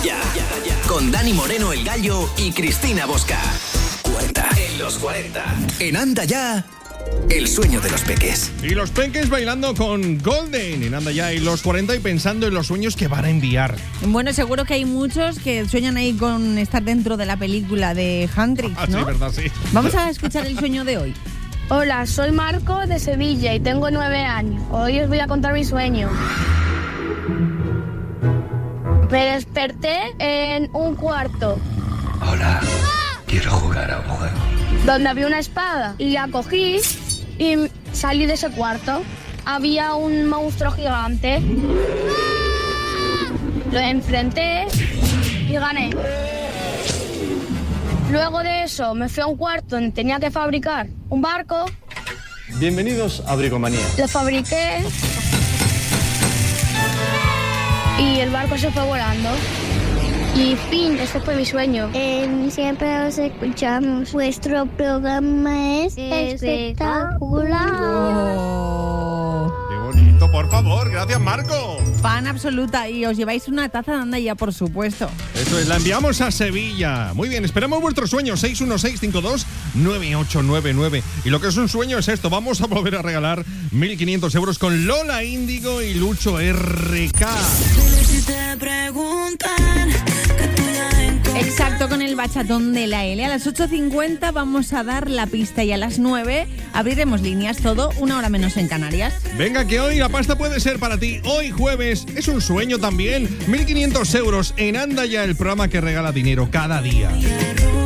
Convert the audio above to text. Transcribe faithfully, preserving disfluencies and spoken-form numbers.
Ya, con Dani Moreno el Gallo y Cristina Bosca. cuarenta en los cuarenta. En Anda Ya, el sueño de los peques. Y los peques bailando con Golden en Anda Ya y los cuarenta y pensando en los sueños que van a enviar. Bueno, seguro que hay muchos que sueñan ahí con estar dentro de la película de Huntrix, Ah, ¿no? sí, verdad, sí. Vamos a escuchar el sueño de hoy. Hola, soy Marco de Sevilla y tengo nueve años. Hoy os voy a contar mi sueño. Me desperté en un cuarto. Hola, quiero jugar a un juego. Donde había una espada y la cogí y salí de ese cuarto. Había un monstruo gigante. Lo enfrenté y gané. Luego de eso me fui a un cuarto donde tenía que fabricar un barco. Bienvenidos a Bricomanía. Lo fabriqué y el barco se fue volando. Y fin, ese fue mi sueño. Eh, siempre os escuchamos. Vuestro programa es espectacular. Oh. ¡Qué bonito! Por favor, gracias, Marco. Fan absoluta. Y os lleváis una taza de Anda Ya, por supuesto. Eso es, la enviamos a Sevilla. Muy bien, esperamos vuestros sueños. seis uno seis cinco dos nueve ocho nueve nueve. Y lo que es un sueño es esto. Vamos a volver a regalar mil quinientos euros con Lola Índigo y Lucho R K. Exacto, con el bachatón de la L. A las ocho cincuenta vamos a dar la pista y a las nueve abriremos líneas, todo una hora menos en Canarias. Venga, que hoy la pasta puede ser para ti. Hoy jueves es un sueño también. mil quinientos euros en Anda Ya, el programa que regala dinero cada día.